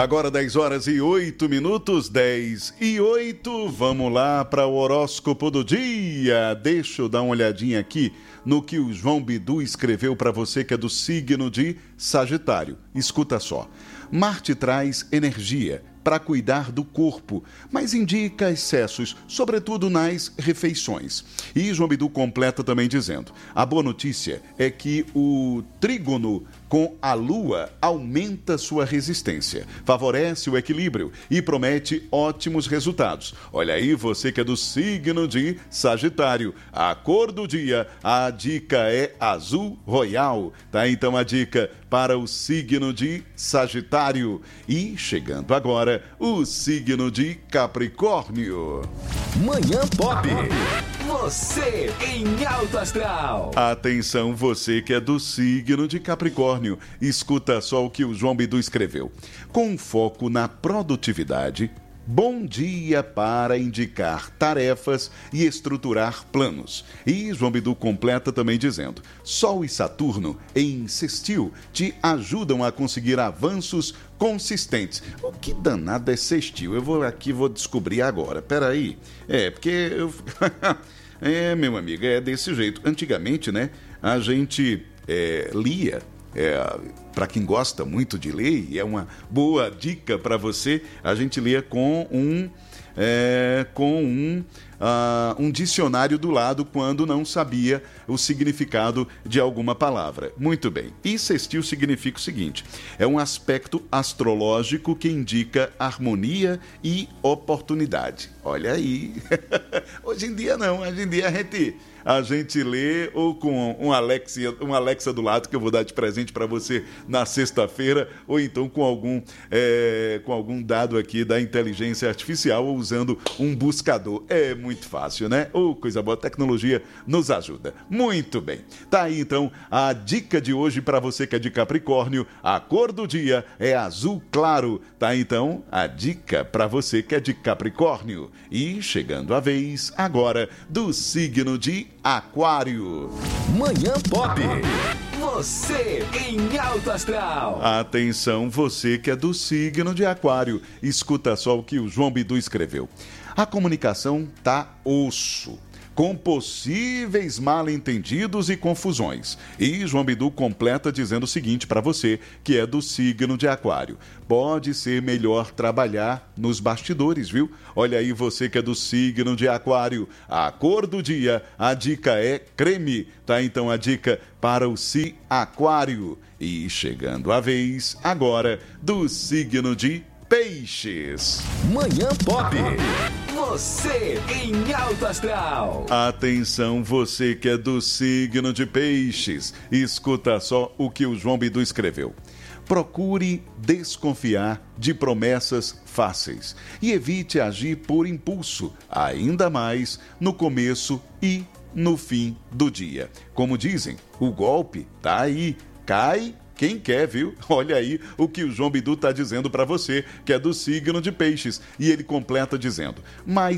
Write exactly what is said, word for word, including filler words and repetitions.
Agora dez horas e oito minutos, dez e oito. Vamos lá para o horóscopo do dia. Deixa eu dar uma olhadinha aqui no que o João Bidu escreveu para você que é do signo de Sagitário. Escuta só. Marte traz energia para cuidar do corpo, mas indica excessos, sobretudo nas refeições. E João Bidu completa também dizendo: a boa notícia é que o trígono com a Lua aumenta sua resistência, favorece o equilíbrio e promete ótimos resultados. Olha aí, você que é do signo de Sagitário. A cor do dia, a dica é azul royal, tá? Então a dica para o signo de Sagitário. E chegando agora, o signo de Capricórnio. Manhã Pop. Você em alto astral. Atenção, você que é do signo de Capricórnio. Escuta só o que o João Bidu escreveu. Com foco na produtividade, bom dia para indicar tarefas e estruturar planos. E João Bidu completa também dizendo: Sol e Saturno em sextil te ajudam a conseguir avanços consistentes. O que danado é sextil? Eu vou aqui vou descobrir agora. Peraí. É, porque eu... é, meu amigo, é desse jeito. Antigamente, né, a gente é, lia... É, para quem gosta muito de ler, e é uma boa dica para você, a gente lê com um, é, com um, uh, um dicionário do lado quando não sabia o significado de alguma palavra. Muito bem. E sextil significa o seguinte: é um aspecto astrológico que indica harmonia e oportunidade. Olha aí. Hoje em dia não, hoje em dia a gente... a gente lê ou com um Alexa, um Alexa do lado que eu vou dar de presente para você na sexta-feira, ou então com algum, é, com algum dado aqui da inteligência artificial ou usando um buscador. É muito fácil, né? Ou coisa boa, a tecnologia nos ajuda. Muito bem. Tá aí então a dica de hoje para você que é de Capricórnio. A cor do dia é azul claro. Tá então a dica para você que é de Capricórnio. E chegando a vez agora do signo de Aquário. Manhã Pop. Você em alto astral. Atenção, você que é do signo de Aquário. Escuta só o que o João Bidu escreveu. A comunicação tá osso, com possíveis mal-entendidos e confusões. E João Bidu completa dizendo o seguinte para você, que é do signo de Aquário: pode ser melhor trabalhar nos bastidores, viu? Olha aí, você que é do signo de Aquário. A cor do dia, a dica é creme, tá? Então a dica para o Si Aquário. E chegando a vez agora do signo de Peixes. Manhã Pop. Você em alto astral. Atenção, você que é do signo de Peixes. Escuta só o que o João Bidu escreveu. Procure desconfiar de promessas fáceis e evite agir por impulso, ainda mais no começo e no fim do dia. Como dizem, o golpe tá aí, cai quem quer, viu? Olha aí o que o João Bidu está dizendo para você, que é do signo de Peixes. E ele completa dizendo: mas